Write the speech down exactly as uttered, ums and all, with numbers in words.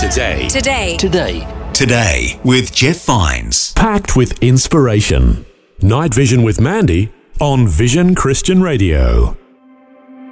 Today. Today. Today. Today with Jeff Vines. Packed with inspiration. Night Vision with Mandy on Vision Christian Radio.